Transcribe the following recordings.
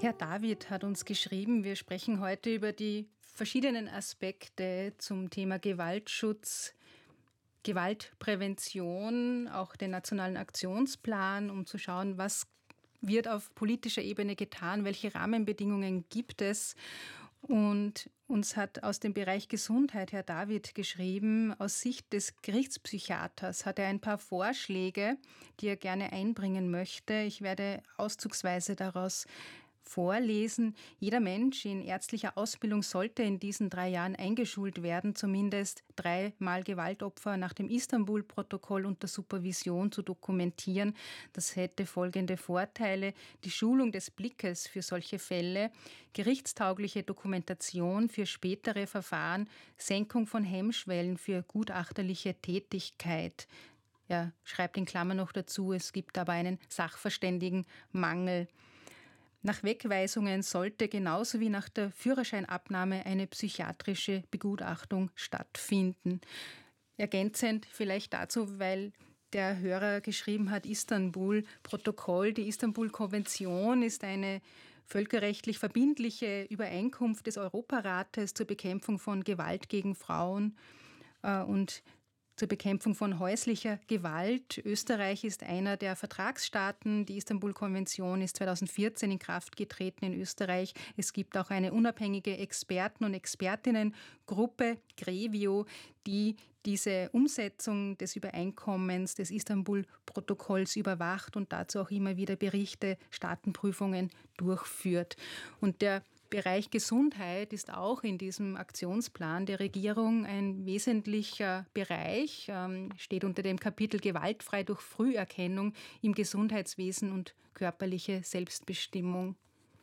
Herr David hat uns geschrieben, wir sprechen heute über die verschiedenen Aspekte zum Thema Gewaltschutz, Gewaltprävention, auch den nationalen Aktionsplan, um zu schauen, was wird auf politischer Ebene getan, welche Rahmenbedingungen gibt es. Und uns hat aus dem Bereich Gesundheit Herr David geschrieben, aus Sicht des Gerichtspsychiaters hat er ein paar Vorschläge, die er gerne einbringen möchte. Ich werde auszugsweise daraus vorlesen. Jeder Mensch in ärztlicher Ausbildung sollte in diesen 3 Jahren eingeschult werden, zumindest 3-mal Gewaltopfer nach dem Istanbul-Protokoll unter Supervision zu dokumentieren. Das hätte folgende Vorteile: die Schulung des Blickes für solche Fälle, gerichtstaugliche Dokumentation für spätere Verfahren, Senkung von Hemmschwellen für gutachterliche Tätigkeit. Er schreibt in Klammern noch dazu, es gibt aber einen Sachverständigenmangel. Nach Wegweisungen sollte genauso wie nach der Führerscheinabnahme eine psychiatrische Begutachtung stattfinden. Ergänzend vielleicht dazu, weil der Hörer geschrieben hat, Istanbul-Protokoll. Die Istanbul-Konvention ist eine völkerrechtlich verbindliche Übereinkunft des Europarates zur Bekämpfung von Gewalt gegen Frauen und zur Bekämpfung von häuslicher Gewalt. Österreich ist einer der Vertragsstaaten. Die Istanbul-Konvention ist 2014 in Kraft getreten in Österreich. Es gibt auch eine unabhängige Experten- und Expertinnengruppe, Grevio, die diese Umsetzung des Übereinkommens des Istanbul-Protokolls überwacht und dazu auch immer wieder Berichte, Staatenprüfungen durchführt. Und der Bereich Gesundheit ist auch in diesem Aktionsplan der Regierung ein wesentlicher Bereich, steht unter dem Kapitel Gewaltfrei durch Früherkennung im Gesundheitswesen und körperliche Selbstbestimmung.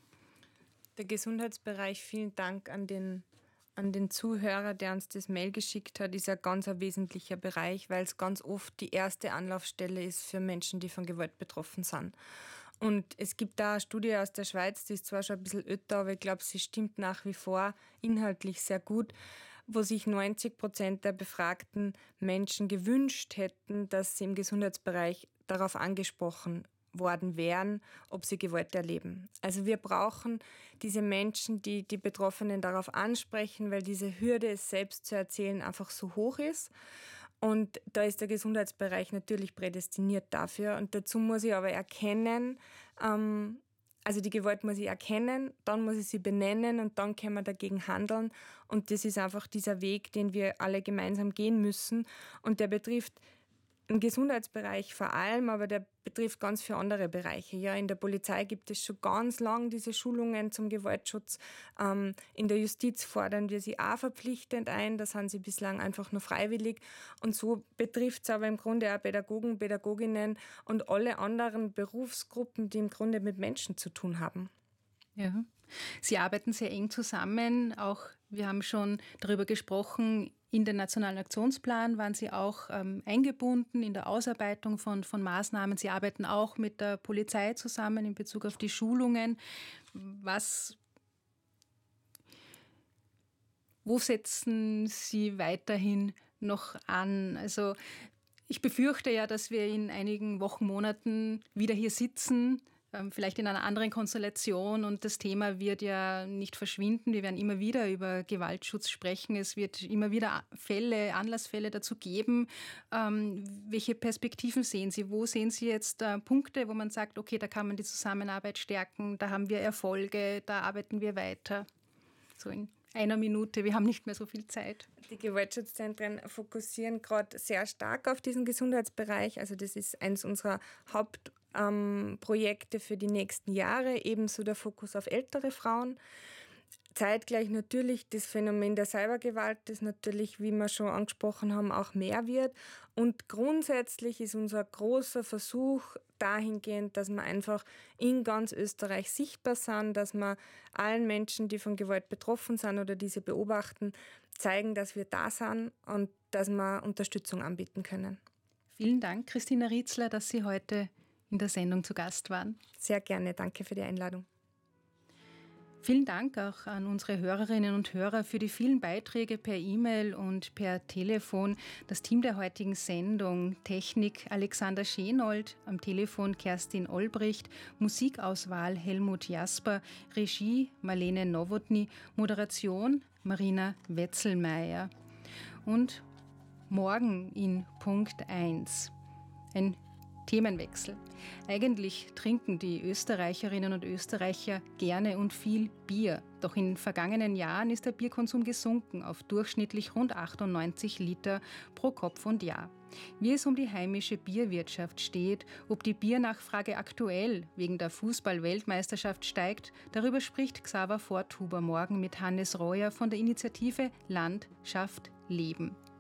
Der Gesundheitsbereich, vielen Dank an den Zuhörer, der uns das Mail geschickt hat, ist ein ganz wesentlicher Bereich, weil es ganz oft die erste Anlaufstelle ist für Menschen, die von Gewalt betroffen sind. Und es gibt da eine Studie aus der Schweiz, die ist zwar schon ein bisschen älter, aber ich glaube, sie stimmt nach wie vor inhaltlich sehr gut, wo sich 90% der befragten Menschen gewünscht hätten, dass sie im Gesundheitsbereich darauf angesprochen worden wären, ob sie Gewalt erleben. Also wir brauchen diese Menschen, die die Betroffenen darauf ansprechen, weil diese Hürde, es selbst zu erzählen, einfach so hoch ist. Und da ist der Gesundheitsbereich natürlich prädestiniert dafür. Und dazu muss ich aber erkennen, also die Gewalt muss ich erkennen, dann muss ich sie benennen und dann können wir dagegen handeln. Und das ist einfach dieser Weg, den wir alle gemeinsam gehen müssen. Und der betrifft den Gesundheitsbereich vor allem, aber der betrifft ganz viele andere Bereiche. Ja, in der Polizei gibt es schon ganz lang diese Schulungen zum Gewaltschutz. In der Justiz fordern wir sie auch verpflichtend ein. Da sind sie bislang einfach nur freiwillig. Und so betrifft es aber im Grunde auch Pädagogen, Pädagoginnen und alle anderen Berufsgruppen, die im Grunde mit Menschen zu tun haben. Ja. Sie arbeiten sehr eng zusammen. Auch wir haben schon darüber gesprochen, in den Nationalen Aktionsplan waren Sie auch eingebunden in der Ausarbeitung von Maßnahmen. Sie arbeiten auch mit der Polizei zusammen in Bezug auf die Schulungen. Wo setzen Sie weiterhin noch an? Also ich befürchte ja, dass wir in einigen Wochen, Monaten wieder hier sitzen, vielleicht in einer anderen Konstellation, und das Thema wird ja nicht verschwinden. Wir werden immer wieder über Gewaltschutz sprechen. Es wird immer wieder Anlassfälle dazu geben. Welche Perspektiven sehen Sie? Wo sehen Sie jetzt Punkte, wo man sagt, okay, da kann man die Zusammenarbeit stärken, da haben wir Erfolge, da arbeiten wir weiter? So in einer Minute, wir haben nicht mehr so viel Zeit. Die Gewaltschutzzentren fokussieren gerade sehr stark auf diesen Gesundheitsbereich. Also das ist eines unserer Hauptprojekte für die nächsten Jahre, ebenso der Fokus auf ältere Frauen. Zeitgleich natürlich das Phänomen der Cybergewalt, das natürlich, wie wir schon angesprochen haben, auch mehr wird. Und grundsätzlich ist unser großer Versuch dahingehend, dass wir einfach in ganz Österreich sichtbar sind, dass wir allen Menschen, die von Gewalt betroffen sind oder diese beobachten, zeigen, dass wir da sind und dass wir Unterstützung anbieten können. Vielen Dank, Christina Rietzler, dass Sie heute in der Sendung zu Gast waren. Sehr gerne, danke für die Einladung. Vielen Dank auch an unsere Hörerinnen und Hörer für die vielen Beiträge per E-Mail und per Telefon. Das Team der heutigen Sendung: Technik Alexander Schenold, am Telefon Kerstin Olbricht, Musikauswahl Helmut Jasper, Regie Marlene Nowotny, Moderation Marina Wetzelmeier. Und morgen in Punkt 1 ein Themenwechsel. Eigentlich trinken die Österreicherinnen und Österreicher gerne und viel Bier. Doch in den vergangenen Jahren ist der Bierkonsum gesunken auf durchschnittlich rund 98 Liter pro Kopf und Jahr. Wie es um die heimische Bierwirtschaft steht, ob die Biernachfrage aktuell wegen der Fußball-Weltmeisterschaft steigt, darüber spricht Xaver Forthuber morgen mit Hannes Reuer von der Initiative Land schafft Leben.